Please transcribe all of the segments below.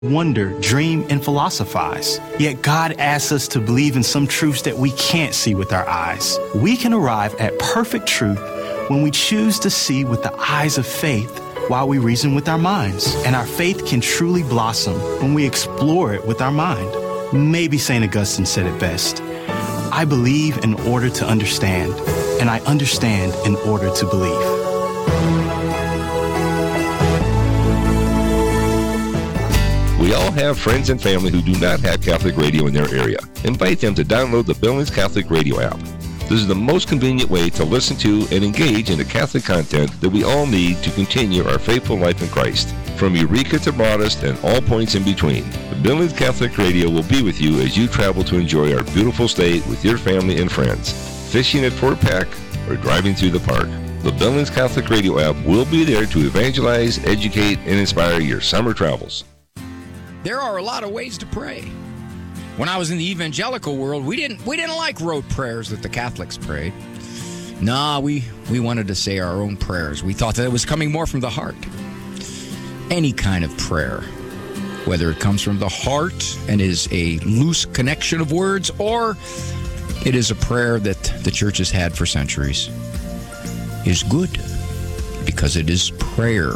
wonder, dream, and philosophize. Yet God asks us to believe in some truths that we can't see with our eyes. We can arrive at perfect truth when we choose to see with the eyes of faith while we reason with our minds. And our faith can truly blossom when we explore it with our mind. Maybe St. Augustine said it best. I believe in order to understand, and I understand in order to believe. We all have friends and family who do not have Catholic radio in their area. Invite them to download the Billings Catholic Radio app. This is the most convenient way to listen to and engage in the Catholic content that we all need to continue our faithful life in Christ. From Eureka to Broadest and all points in between, the Billings Catholic Radio will be with you as you travel to enjoy our beautiful state with your family and friends, fishing at Fort Peck, or driving through the park. The Billings Catholic Radio app will be there to evangelize, educate, and inspire your summer travels. There are a lot of ways to pray. When I was in the evangelical world, we didn't like rote prayers that the Catholics prayed. Nah, we wanted to say our own prayers. We thought that it was coming more from the heart. Any kind of prayer, whether it comes from the heart and is a loose connection of words, or it is a prayer that the church has had for centuries, is good because it is prayer.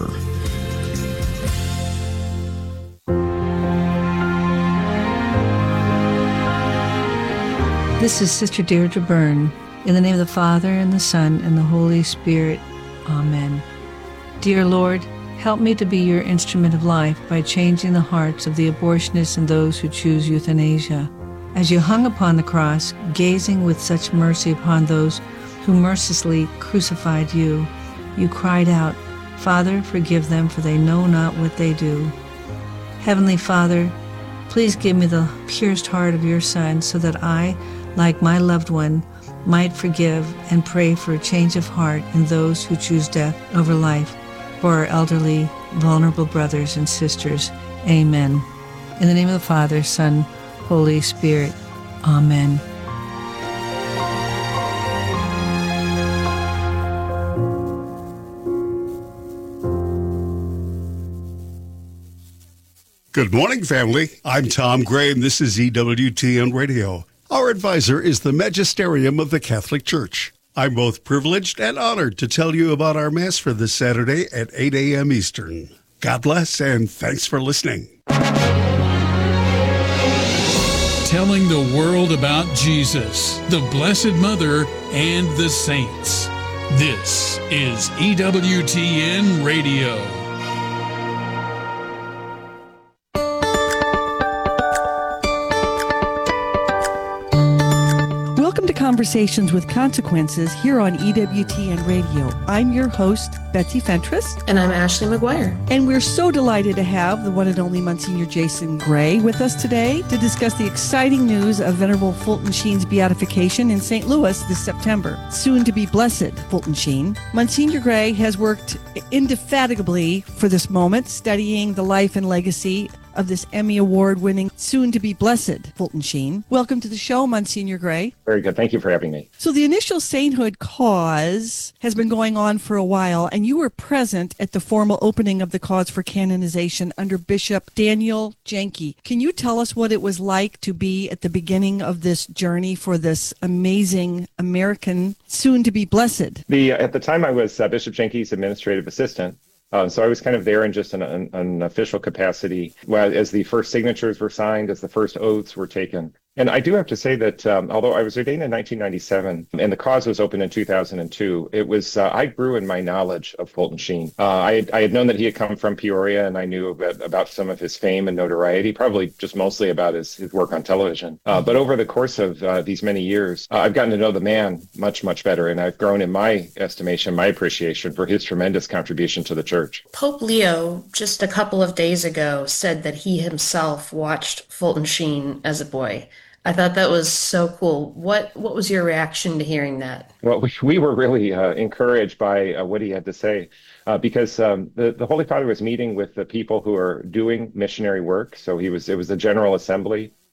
This is Sister Deirdre Byrne. In the name of the Father, and the Son, and the Holy Spirit. Amen. Dear Lord, help me to be your instrument of life by changing the hearts of the abortionists and those who choose euthanasia. As you hung upon the cross, gazing with such mercy upon those who mercilessly crucified you, you cried out, Father, forgive them, for they know not what they do. Heavenly Father, please give me the pierced heart of your Son so that I, like my loved one, might forgive and pray for a change of heart in those who choose death over life, for our elderly, vulnerable brothers and sisters. Amen. In the name of the Father, Son, Holy Spirit. Amen. Good morning, family. I'm Tom Graham. This is EWTN Radio. Our advisor is the Magisterium of the Catholic Church. I'm both privileged and honored to tell you about our Mass for this Saturday at 8 a.m. Eastern. God bless, and thanks for listening. Telling the world about Jesus, the Blessed Mother, and the saints. This is EWTN Radio. Welcome to Conversations with Consequences here on EWTN Radio. I'm your host, Betsy Fentress. And I'm Ashley McGuire. And we're so delighted to have the one and only Monsignor Jason Gray with us today to discuss the exciting news of Venerable Fulton Sheen's beatification in St. Louis this September. Soon to be blessed Fulton Sheen. Monsignor Gray has worked indefatigably for this moment, studying the life and legacy of this Emmy Award-winning, soon-to-be blessed Fulton Sheen. Welcome to the show, Monsignor Gray. Very good. Thank you for having me. So the initial sainthood cause has been going on for a while, and you were present at the formal opening of the cause for canonization under Bishop Daniel Janke. Can you tell us what it was like to be at the beginning of this journey for this amazing American soon-to-be blessed? At the time, I was Bishop Janke's administrative assistant. So I was kind of there in just an official capacity as the first signatures were signed, as the first oaths were taken. And I do have to say that although I was ordained in 1997 and the cause was opened in 2002, it was I grew in my knowledge of Fulton Sheen. I had known that he had come from Peoria, and I knew about some of his fame and notoriety, probably just mostly about his work on television. But over the course of these many years, I've gotten to know the man much, much better, and I've grown in my estimation, my appreciation for his tremendous contribution to the church. Pope Leo, just a couple of days ago, said that he himself watched Fulton Sheen as a boy. I thought that was so cool. What was your reaction to hearing that? Well, we were really encouraged by what he had to say because the Holy Father was meeting with the people who are doing missionary work. So it was the General Assembly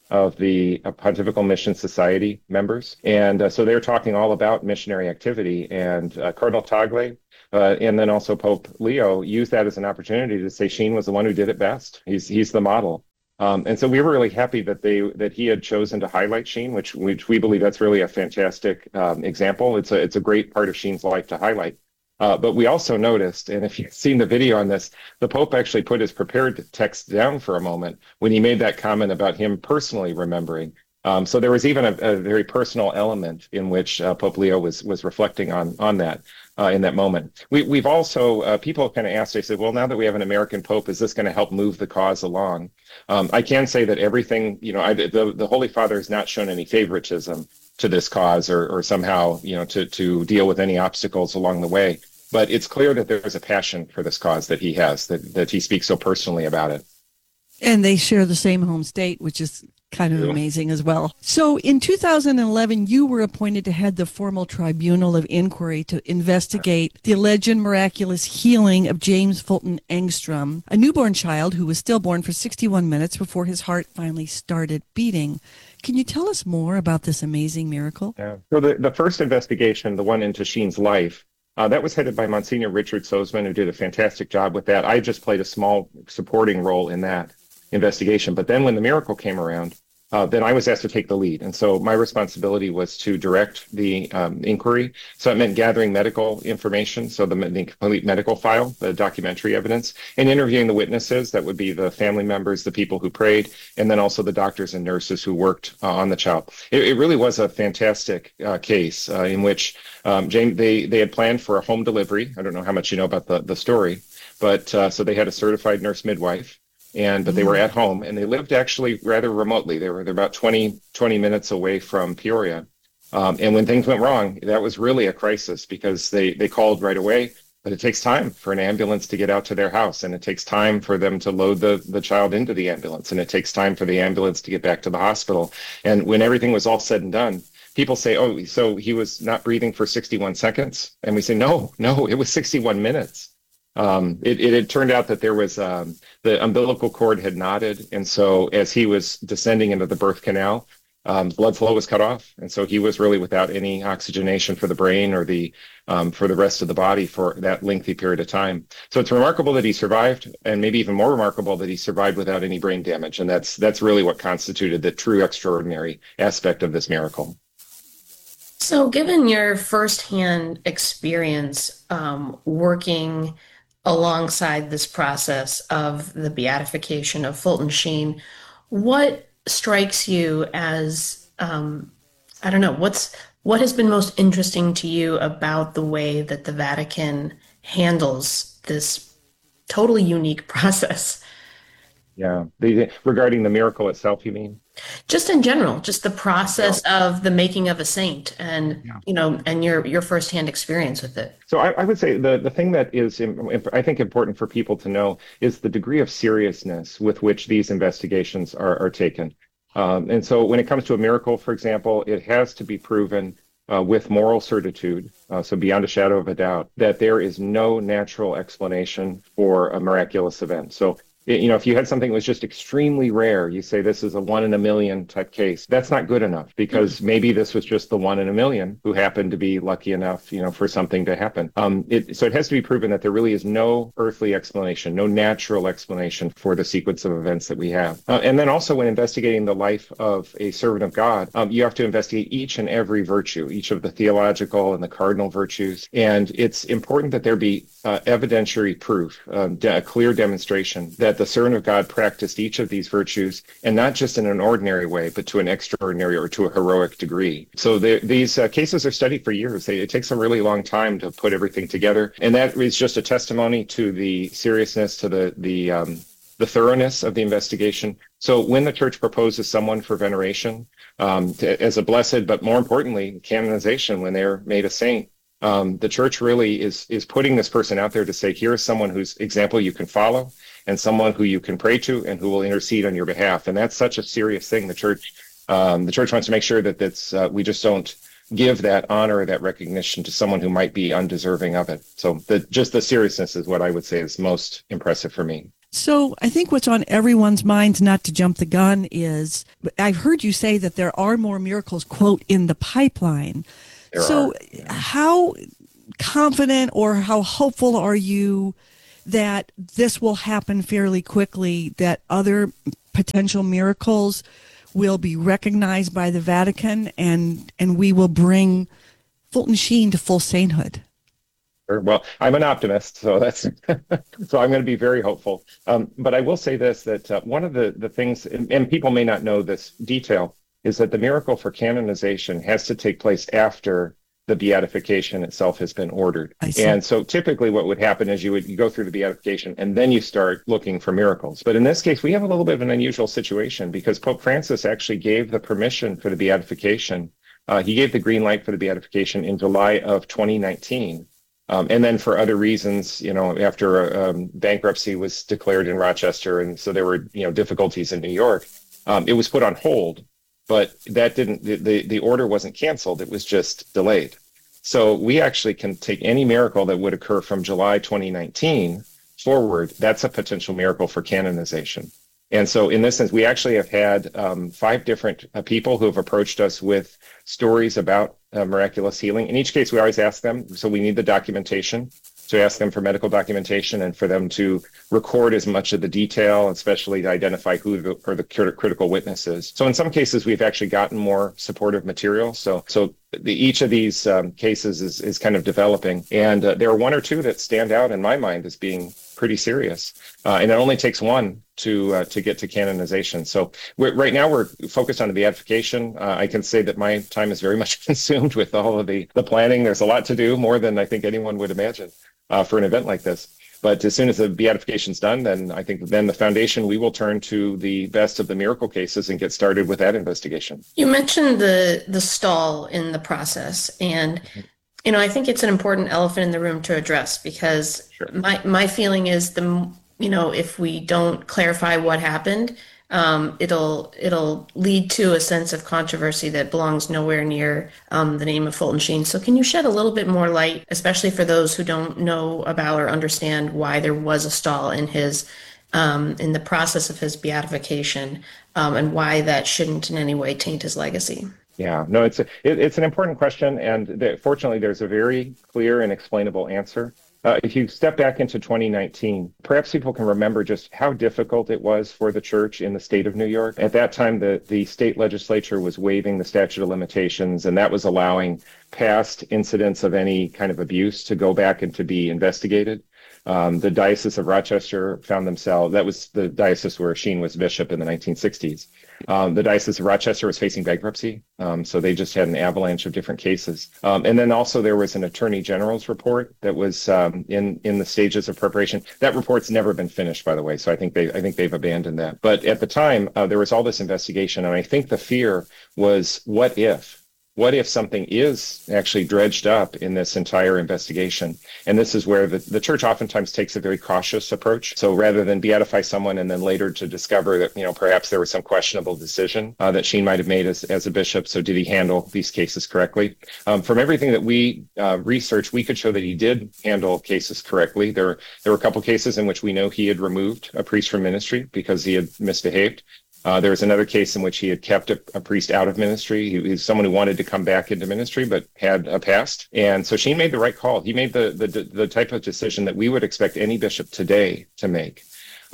of the Pontifical Mission Society members. And so they're talking all about missionary activity. And Cardinal Tagle and then also Pope Leo used that as an opportunity to say Sheen was the one who did it best. He's the model. And so we were really happy that he had chosen to highlight Sheen, which we believe that's really a fantastic example. It's a great part of Sheen's life to highlight. But we also noticed, and if you've seen the video on this, the Pope actually put his prepared text down for a moment when he made that comment about him personally remembering. So there was even a very personal element in which Pope Leo was reflecting on that in that moment. We've also, people kind of asked, they said, well, now that we have an American Pope, is this going to help move the cause along? I can say that everything, the Holy Father has not shown any favoritism to this cause or somehow, to deal with any obstacles along the way. But it's clear that there's a passion for this cause that he has, that he speaks so personally about it. And they share the same home state, which is kind of amazing as well. So in 2011, you were appointed to head the formal tribunal of inquiry to investigate the alleged miraculous healing of James Fulton Engstrom, a newborn child who was stillborn for 61 minutes before his heart finally started beating. Can you tell us more about this amazing miracle? Yeah. So the first investigation, the one into Sheen's life, that was headed by Monsignor Richard Sozman, who did a fantastic job with that. I just played a small supporting role in that investigation. But then when the miracle came around, then I was asked to take the lead. And so my responsibility was to direct the inquiry. So it meant gathering medical information, so the complete medical file, the documentary evidence, and interviewing the witnesses. That would be the family members, the people who prayed, and then also the doctors and nurses who worked on the child. It really was a fantastic case in which James, they had planned for a home delivery. I don't know how much you know about the story, but so they had a certified nurse midwife. But they were at home, and they lived actually rather remotely. They're about 20 minutes away from Peoria. And when things went wrong, that was really a crisis because they called right away. But it takes time for an ambulance to get out to their house, and it takes time for them to load the child into the ambulance, and it takes time for the ambulance to get back to the hospital. And when everything was all said and done, people say, oh, so he was not breathing for 61 seconds? And we say, no, it was 61 minutes. It had turned out that there was the umbilical cord had knotted, and so as he was descending into the birth canal, blood flow was cut off, and so he was really without any oxygenation for the brain or for the rest of the body for that lengthy period of time. So it's remarkable that he survived, and maybe even more remarkable that he survived without any brain damage, and that's really what constituted the true extraordinary aspect of this miracle. So, given your firsthand experience working alongside this process of the beatification of Fulton Sheen, what strikes you as, what has been most interesting to you about the way that the Vatican handles this totally unique process? Yeah, regarding the miracle itself, you mean? Just in general, just the process of the making of a saint, and and your firsthand experience with it. So I would say the thing that is, I think, important for people to know is the degree of seriousness with which these investigations are taken. And so when it comes to a miracle, for example, it has to be proven with moral certitude, so beyond a shadow of a doubt, that there is no natural explanation for a miraculous event. So if you had something that was just extremely rare, you say this is a 1 in a million type case. That's not good enough, because maybe this was just the 1 in a million who happened to be lucky enough, for something to happen. So it has to be proven that there really is no earthly explanation, no natural explanation for the sequence of events that we have. And then also when investigating the life of a servant of God, you have to investigate each and every virtue, each of the theological and the cardinal virtues. And it's important that there be evidentiary proof, a clear demonstration that the servant of God practiced each of these virtues, and not just in an ordinary way, but to an extraordinary or to a heroic degree. So these cases are studied for years. It takes a really long time to put everything together, and that is just a testimony to the seriousness, to the thoroughness of the investigation. So when the church proposes someone for veneration as a blessed, but more importantly, canonization, when they're made a saint, the church really is putting this person out there to say, here is someone whose example you can follow, and someone who you can pray to and who will intercede on your behalf. And that's such a serious thing. The church wants to make sure that we just don't give that honor, that recognition to someone who might be undeserving of it. So just the seriousness is what I would say is most impressive for me. So I think what's on everyone's minds, not to jump the gun, is I've heard you say that there are more miracles, quote, in the pipeline. How confident or how hopeful are you that this will happen fairly quickly, that other potential miracles will be recognized by the Vatican and we will bring Fulton Sheen to full sainthood? Well, I'm an optimist, so that's so I'm going to be very hopeful. But I will say this, that one of the things, and people may not know this detail, is that the miracle for canonization has to take place after the beatification itself has been ordered. And so typically what would happen is you go through the beatification and then you start looking for miracles. But in this case, we have a little bit of an unusual situation because Pope Francis actually gave the permission for the beatification. He gave the green light for the beatification in July of 2019. And then for other reasons, after bankruptcy was declared in Rochester, and so there were, difficulties in New York, it was put on hold. But that didn't, the order wasn't canceled. It was just delayed. So we actually can take any miracle that would occur from July 2019 forward. That's a potential miracle for canonization. And so in this sense, we actually have had 5 different people who have approached us with stories about miraculous healing. In each case, we always ask them, so we need the documentation. So we ask them for medical documentation and for them to record as much of the detail, especially to identify who are the critical witnesses. So in some cases, we've actually gotten more supportive material. So each of these cases is kind of developing. And there are 1 or 2 that stand out in my mind as being pretty serious. And it only takes one to get to canonization. So right now we're focused on the beatification. I can say that my time is very much consumed with all of the planning. There's a lot to do, more than I think anyone would imagine for an event like this. But as soon as the beatification's done, then I think then the foundation, we will turn to the best of the miracle cases and get started with that investigation. You mentioned the stall in the process, and I think it's an important elephant in the room to address because my feeling is if we don't clarify what happened, it'll lead to a sense of controversy that belongs nowhere near the name of Fulton Sheen. So can you shed a little bit more light, especially for those who don't know about or understand why there was a stall in his in the process of his beatification, and why that shouldn't in any way taint his legacy? Yeah, no, it's an important question, and fortunately, there's a very clear and explainable answer. If you step back into 2019, perhaps people can remember just how difficult it was for the church in the state of New York. At that time, the state legislature was waiving the statute of limitations, and that was allowing past incidents of any kind of abuse to go back and to be investigated. The Diocese of Rochester found themselves, that was the diocese where Sheen was bishop in the 1960s. The Diocese of Rochester was facing bankruptcy, so they just had an avalanche of different cases. And then also there was an Attorney General's report that was in the stages of preparation. That report's never been finished, by the way, so I think they've abandoned that. But at the time, there was all this investigation, and I think the fear was, what if? What if something is actually dredged up in this entire investigation? And this is where the church oftentimes takes a very cautious approach. So rather than beatify someone and then later to discover that, perhaps there was some questionable decision that Sheen might have made as a bishop. So did he handle these cases correctly? From everything that we researched, we could show that he did handle cases correctly. There were a couple cases in which we know he had removed a priest from ministry because he had misbehaved. There was another case in which he had kept a priest out of ministry. He was someone who wanted to come back into ministry, but had a past. And so Sheen made the right call. He made the type of decision that we would expect any bishop today to make.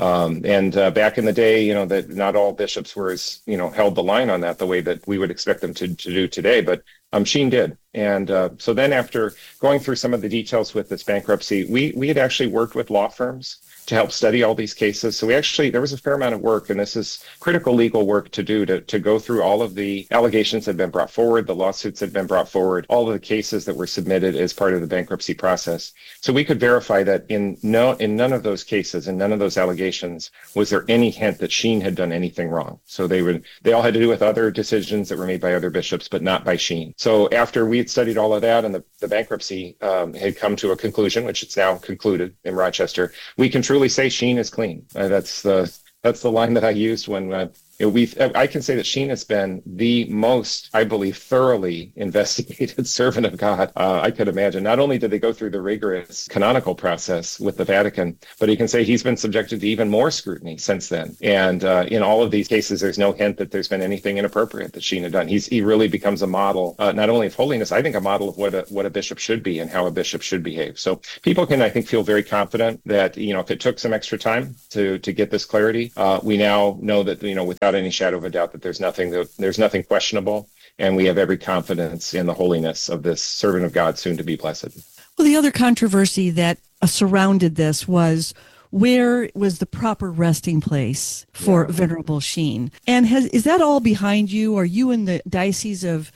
Back in the day, that not all bishops were as, held the line on that the way that we would expect them to do today. But Sheen did. And so then after going through some of the details with this bankruptcy, we had actually worked with law firms to help study all these cases. So there was a fair amount of work, and this is critical legal work to do to go through all of the allegations that had been brought forward, the lawsuits that had been brought forward, all of the cases that were submitted as part of the bankruptcy process. So we could verify that in none of those cases and none of those allegations was there any hint that Sheen had done anything wrong. So they all had to do with other decisions that were made by other bishops, but not by Sheen. So after we had studied all of that and the bankruptcy had come to a conclusion, which it's now concluded in Rochester, we can truly say Sheen is clean. That's the line that I used when I can say that Sheen has been the most, I believe, thoroughly investigated servant of God I could imagine. Not only did they go through the rigorous canonical process with the Vatican, but you can say he's been subjected to even more scrutiny since then. And in all of these cases, there's no hint that there's been anything inappropriate that Sheen had done. He really becomes a model, not only of holiness, I think a model of what a bishop should be and how a bishop should behave. So people can, I think, feel very confident that, if it took some extra time to get this clarity, we now know that, without any shadow of a doubt, that there's nothing questionable, and we have every confidence in the holiness of this servant of God, soon to be blessed. Well, the other controversy that surrounded this was, where was the proper resting place for Venerable Sheen? And is that all behind you? Are you in the Diocese of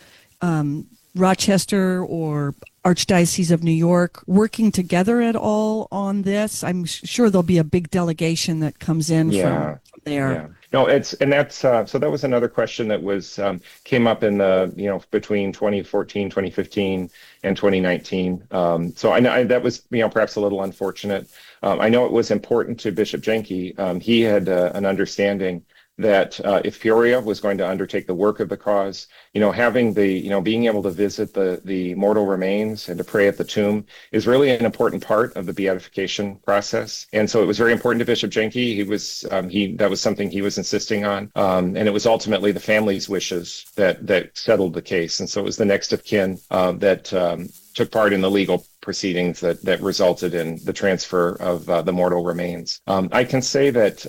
Rochester or Archdiocese of New York working together at all on this? I'm sure there'll be a big delegation that comes in from there. Yeah. No, so that was another question that was came up in the between 2014, 2015, and 2019. So I know that was perhaps a little unfortunate. I know it was important to Bishop Jenke. He had an understanding that if Peoria was going to undertake the work of the cause, having being able to visit the mortal remains and to pray at the tomb is really an important part of the beatification process. And so it was very important to Bishop Jenke. That was something he was insisting on. And it was ultimately the family's wishes that settled the case. And so it was the next of kin that took part in the legal proceedings that resulted in the transfer of the mortal remains. I can say that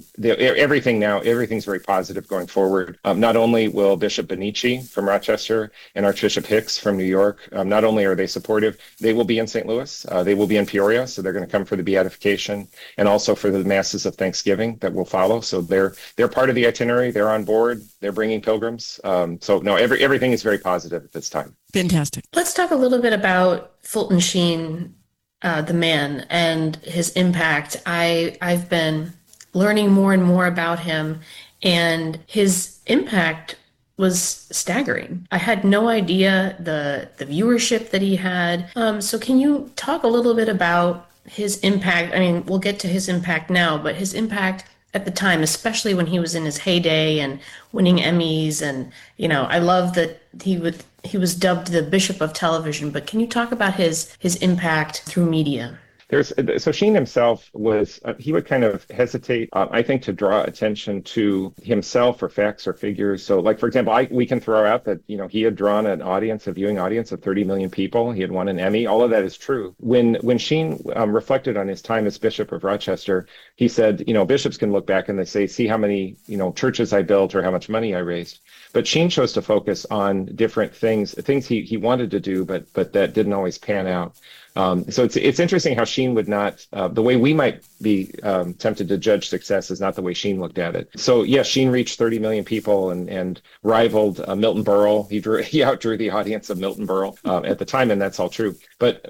everything's very positive going forward. Not only will Bishop Benici from Rochester and Archbishop Hicks from New York, not only are they supportive, they will be in St. Louis, they will be in Peoria, so they're going to come for the beatification and also for the masses of Thanksgiving that will follow. So they're part of the itinerary, they're on board, they're bringing pilgrims. Everything is very positive at this time. Fantastic. Let's talk a little bit about Fulton Sheen, the man, and his impact. I've been learning more and more about him, and his impact was staggering. I had no idea the viewership that he had. So can you talk a little bit about his impact? I mean, we'll get to his impact now, but his impact at the time, especially when he was in his heyday and winning Emmys. And, I love that he was dubbed the Bishop of Television, but can you talk about his impact through media? So Sheen himself he would kind of hesitate, I think, to draw attention to himself or facts or figures. So, like, for example, we can throw out that, he had drawn a viewing audience of 30 million people. He had won an Emmy. All of that is true. When Sheen reflected on his time as Bishop of Rochester, he said, bishops can look back and they say, see how many, churches I built or how much money I raised. But Sheen chose to focus on different things he wanted to do, but that didn't always pan out. So it's interesting how Sheen would not, the way we might be tempted to judge success is not the way Sheen looked at it. So yes, Sheen reached 30 million people and rivaled Milton Berle. He outdrew the audience of Milton Berle at the time, and that's all true. But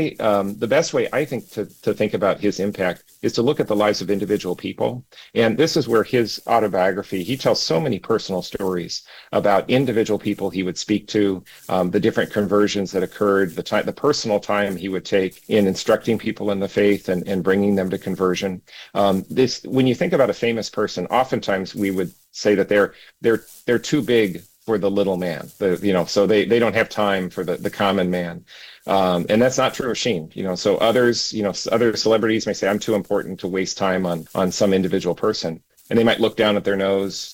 the best way I think to think about his impact is to look at the lives of individual people. And this is where his autobiography, he tells so many personal stories about individual people he would speak to, the different conversions that occurred, the personal time he would take in instructing people in the faith and bringing them to conversion. When you think about a famous person, oftentimes we would say that they're too big for the little man, so they don't have time for the common man. And that's not true of Sheen. So other celebrities may say, I'm too important to waste time on some individual person. And they might look down their nose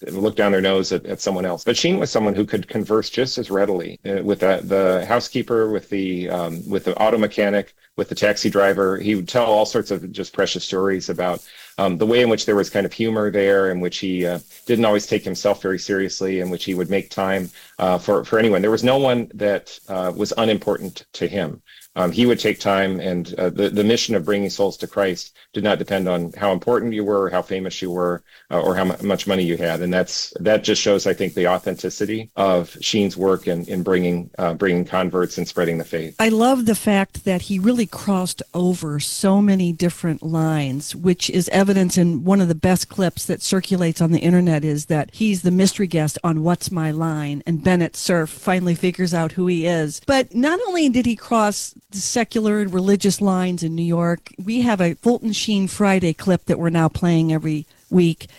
at someone else. But Sheen was someone who could converse just as readily with the housekeeper, with the auto mechanic, with the taxi driver. He would tell all sorts of just precious stories about the way in which there was kind of humor there, in which he didn't always take himself very seriously, in which he would make time for anyone. There was no one that was unimportant to him. He would take time, and the mission of bringing souls to Christ did not depend on how important you were, how famous you were, or how much money you had. And that just shows, I think, the authenticity of Sheen's work in bringing converts and spreading the faith. I love the fact that he really crossed over so many different lines, which is evidence in one of the best clips that circulates on the internet, is that he's the mystery guest on What's My Line, and Bennett Cerf finally figures out who he is. But not only did he cross the secular and religious lines in New York, we have a Fulton Sheen Friday clip that we're now playing every week.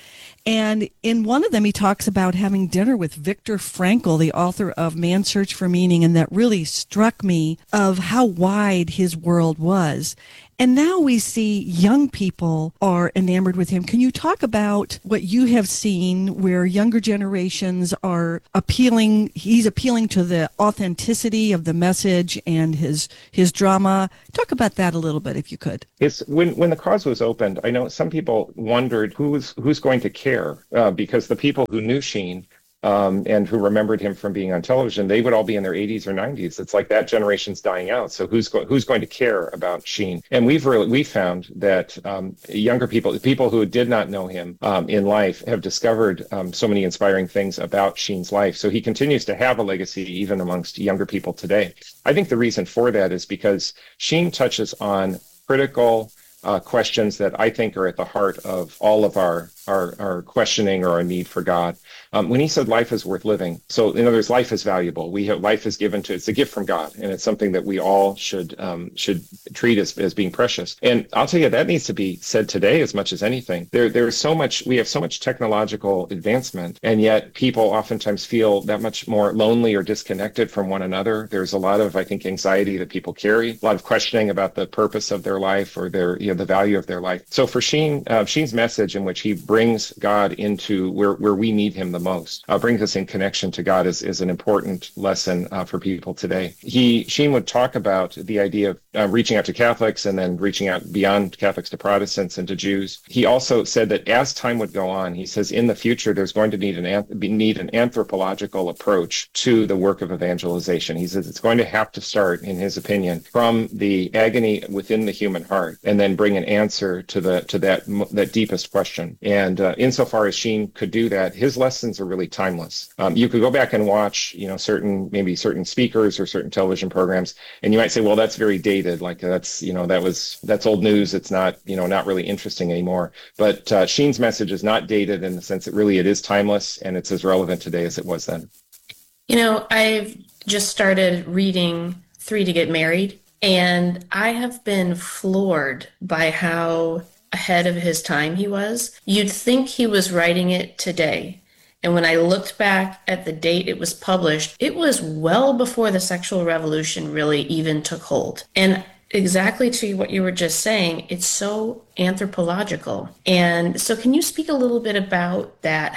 And in one of them, he talks about having dinner with Viktor Frankl, the author of Man's Search for Meaning, and that really struck me of how wide his world was. And now we see young people are enamored with him. Can you talk about what you have seen where younger generations are appealing? He's appealing to the authenticity of the message and his drama. Talk about that a little bit, if you could. It's when the cause was opened, I know some people wondered who's going to care, because the people who knew Sheen and who remembered him from being on television, they would all be in their 80s or 90s. It's like that generation's dying out. So who's going to care about Sheen? And we found that younger people who did not know him in life have discovered so many inspiring things about Sheen's life. So he continues to have a legacy even amongst younger people today. I think the reason for that is because Sheen touches on critical questions that I think are at the heart of all of our questioning or our need for God. When he said life is worth living, so in other words, life is valuable. Life is given it's a gift from God, and it's something that we all should treat as being precious. And I'll tell you, that needs to be said today as much as anything. There's so much, we have so much technological advancement, and yet people oftentimes feel that much more lonely or disconnected from one another. There's a lot of, I think, anxiety that people carry, a lot of questioning about the purpose of their life or the value of their life. So for Sheen's message, in which he brings God into where we need him the most, brings us in connection to God, is an important lesson for people today. Sheen would talk about the idea of reaching out to Catholics and then reaching out beyond Catholics to Protestants and to Jews. He also said that as time would go on, he says in the future there's going to need an anthropological approach to the work of evangelization. He says it's going to have to start, in his opinion, from the agony within the human heart and then bring an answer to that deepest question. And insofar as Sheen could do that, his lessons are really timeless. You could go back and watch, certain speakers or certain television programs, and you might say, well, that's very dated. Like that's old news. It's not really interesting anymore. But Sheen's message is not dated in the sense that really it is timeless, and it's as relevant today as it was then. I've just started reading 3 to Get Married, and I have been floored by how ahead of his time he was. You'd think he was writing it today. And when I looked back at the date it was published, it was well before the sexual revolution really even took hold. And exactly to what you were just saying, it's so anthropological. And so can you speak a little bit about that?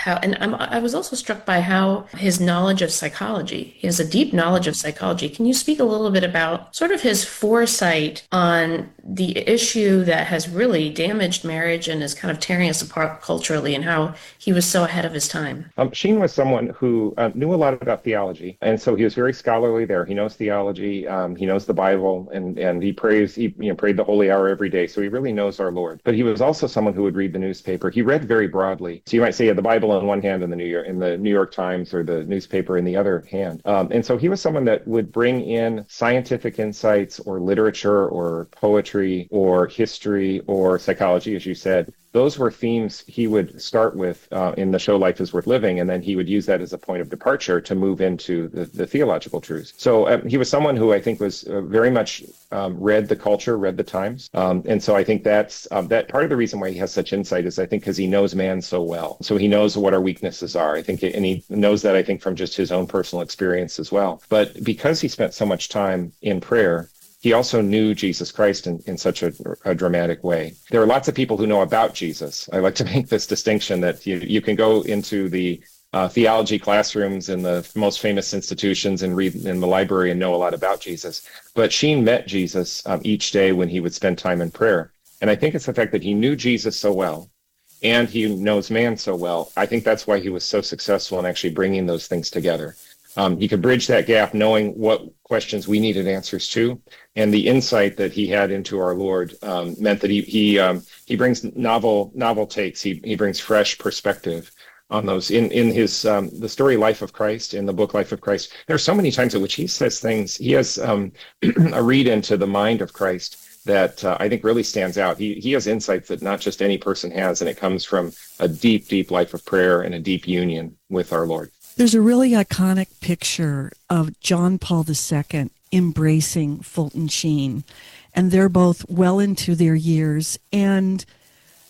I was also struck by how his knowledge of psychology, he has a deep knowledge of psychology. Can you speak a little bit about sort of his foresight on the issue that has really damaged marriage and is kind of tearing us apart culturally, and how he was so ahead of his time? Sheen was someone who knew a lot about theology, and so he was very scholarly there. He knows theology, he knows the Bible, and he prays. He prayed the Holy Hour every day, so he really knows our Lord. But he was also someone who would read the newspaper. He read very broadly. So you might say the Bible on one hand and the New York Times or the newspaper in the other hand. And so he was someone that would bring in scientific insights or literature or poetry or history or psychology, as you said. Those were themes he would start with in the show Life is Worth Living, and then he would use that as a point of departure to move into the theological truths. So he was someone who I think was very much read the culture, read the times. And so I think that's that part of the reason why he has such insight is I think because he knows man so well. So he knows what our weaknesses are. I think, and he knows that I think from just his own personal experience as well. But because he spent so much time in prayer, he also knew Jesus Christ in such a dramatic way. There are lots of people who know about Jesus. I like to make this distinction that you can go into the theology classrooms in the most famous institutions and read in the library and know a lot about Jesus. But Sheen met Jesus each day when he would spend time in prayer. And I think it's the fact that he knew Jesus so well and he knows man so well. I think that's why he was so successful in actually bringing those things together. He could bridge that gap knowing what questions we needed answers to, and the insight that he had into our Lord meant that he brings novel takes. He brings fresh perspective on those. In his the story Life of Christ, in the book Life of Christ, there are so many times in which he says things. He has a read into the mind of Christ that I think really stands out. He has insights that not just any person has, and it comes from a deep, deep life of prayer and a deep union with our Lord. There's a really iconic picture of John Paul II embracing Fulton Sheen, and they're both well into their years. And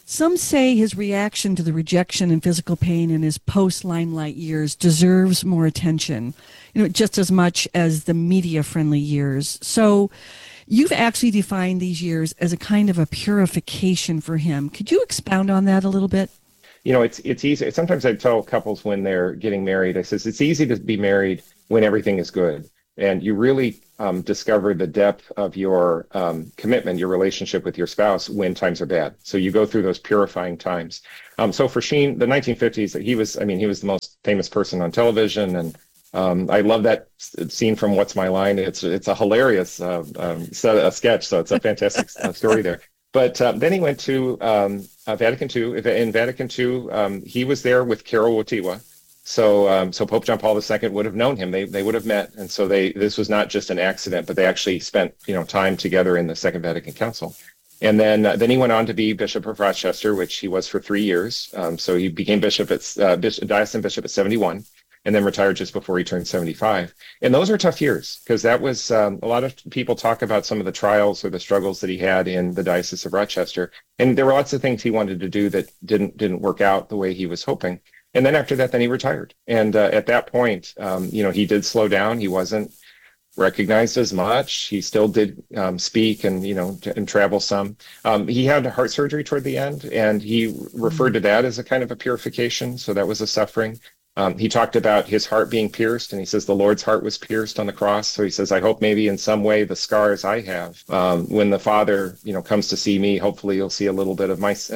Some say his reaction to the rejection and physical pain in his post-limelight years deserves more attention, just as much as the media-friendly years. So you've actually defined these years as a kind of a purification for him. Could you expound on that a little bit? It's easy. Sometimes I tell couples when they're getting married, I says, it's easy to be married when everything is good. And you really discover the depth of your commitment, your relationship with your spouse when times are bad. So you go through those purifying times. So for Sheen, the 1950s, he was the most famous person on television. And I love that scene from What's My Line. It's a hilarious sketch. So it's a fantastic story there. But then he went to Vatican II. In Vatican II, he was there with Karol Wojtyła. So Pope John Paul II would have known him. They would have met, and so this was not just an accident, but they actually spent time together in the Second Vatican Council. And then he went on to be Bishop of Rochester, which he was for 3 years. So he became diocesan bishop at 71, and then retired just before he turned 75. And those are tough years, because that was a lot of people talk about some of the trials or the struggles that he had in the Diocese of Rochester, and there were lots of things he wanted to do that didn't work out the way he was hoping. And then after that, then he retired. And at that point, he did slow down. He wasn't recognized as much. He still did speak and travel some. He had heart surgery toward the end, and he referred to that as a kind of a purification. So that was a suffering. He talked about his heart being pierced, and he says the Lord's heart was pierced on the cross. So he says, I hope maybe in some way the scars I have, when the Father, comes to see me, hopefully you'll see a little bit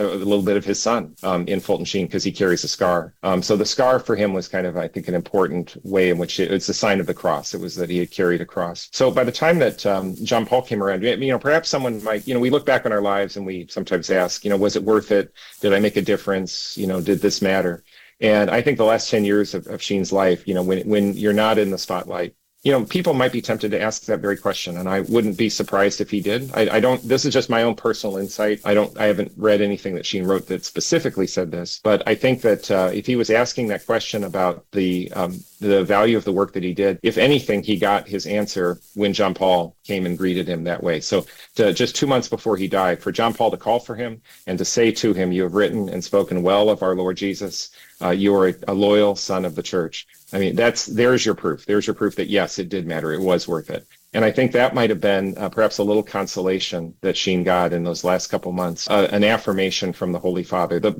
of his son in Fulton Sheen, because he carries a scar. So the scar for him was kind of, I think, an important way in which it's a sign of the cross. It was that he had carried a cross. So by the time that John Paul came around, perhaps someone might, we look back on our lives and we sometimes ask, was it worth it? Did I make a difference? Did this matter? And I think the last 10 years of Sheen's life, when you're not in the spotlight, people might be tempted to ask that very question. And I wouldn't be surprised if he did. This is just my own personal insight. I haven't read anything that Sheen wrote that specifically said this. But I think that if he was asking that question about the value of the work that he did, if anything, he got his answer when John Paul came and greeted him that way. So just 2 months before he died, for John Paul to call for him and to say to him, you have written and spoken well of our Lord Jesus. You are a loyal son of the church. There's your proof. There's your proof that, yes, it did matter. It was worth it. And I think that might have been perhaps a little consolation that Sheen got in those last couple months, an affirmation from the Holy Father. The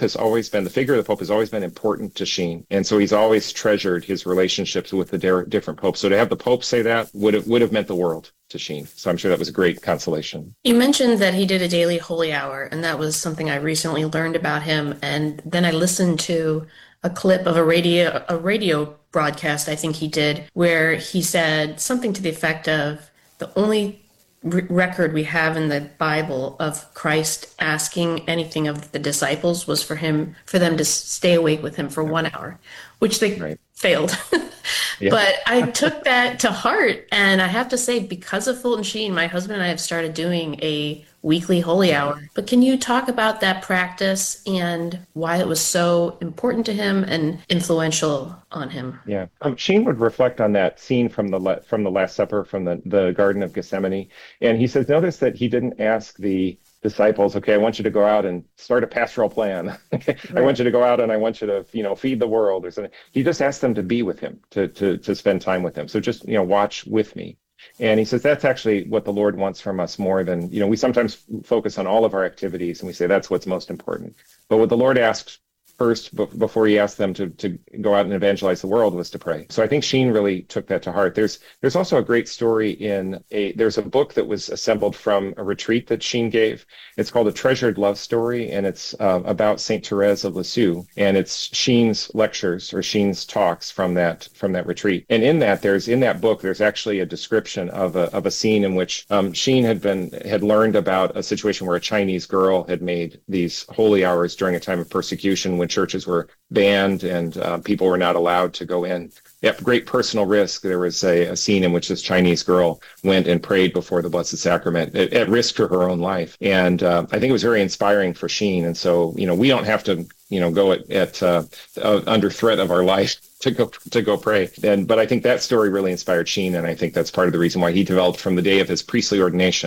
figure of the Pope has always been important to Sheen. And so he's always treasured his relationships with the different popes. So to have the Pope say that would have meant the world to Sheen. So I'm sure that was a great consolation. You mentioned that he did a daily holy hour, and that was something I recently learned about him. And then I listened to a clip of a radio broadcast I think he did, where he said something to the effect of, the only record we have in the Bible of Christ asking anything of the disciples was for them to stay awake with him for 1 hour, which they failed. Yeah. But I took that to heart, and I have to say, because of Fulton Sheen, my husband and I have started doing a weekly holy hour. But can you talk about that practice and why it was so important to him and influential on him? Yeah, Sheen would reflect on that scene from the Last Supper, from the Garden of Gethsemane, and he says, notice that he didn't ask the disciples, okay, I want you to go out and start a pastoral plan. I want you to go out and I want you to, feed the world or something. He just asked them to be with him, to spend time with him. So just, watch with me. And he says that's actually what the Lord wants from us more than, we sometimes focus on all of our activities and we say that's what's most important. But what the Lord asked first, before he asked them to go out and evangelize the world, was to pray. So I think Sheen really took that to heart. There's also a great story there's a book that was assembled from a retreat that Sheen gave. It's called A Treasured Love Story, and it's about Saint Therese of Lisieux, and it's Sheen's lectures or Sheen's talks from that retreat. And in that book, there's actually a description of a scene in which Sheen had learned about a situation where a Chinese girl had made these holy hours during a time of persecution when churches were banned and people were not allowed to go in. At great personal risk, there was a scene in which this Chinese girl went and prayed before the Blessed Sacrament at risk for her own life. And I think it was very inspiring for Sheen. And so, we don't have to, go at under threat of our life to go pray. But I think that story really inspired Sheen. And I think that's part of the reason why he developed, from the day of his priestly ordination,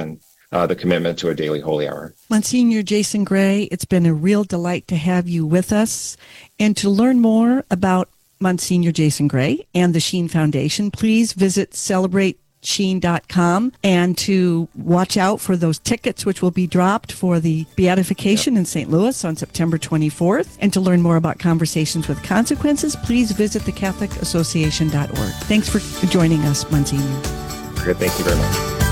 the commitment to a daily holy hour. Monsignor Jason Gray, it's been a real delight to have you with us. And to learn more about Monsignor Jason Gray and the Sheen Foundation, please visit CelebrateSheen.com, and to watch out for those tickets which will be dropped for the beatification in St. Louis on September 24th. And to learn more about Conversations with Consequences, please visit thecatholicassociation.org. Thanks for joining us, Monsignor. Great. Thank you very much.